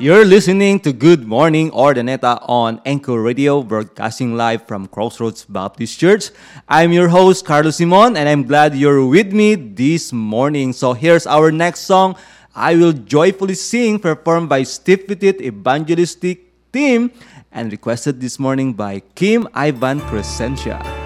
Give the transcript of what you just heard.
You're listening to Good Morning Ordaneta on Anchor Radio, broadcasting live from Crossroads Baptist Church. I'm your host, Carlos Simon, and I'm glad you're with me this morning. So here's our next song, I Will Joyfully Sing, performed by Steve Petit Evangelistic Team, and requested this morning by Kim Ivan Crescentia.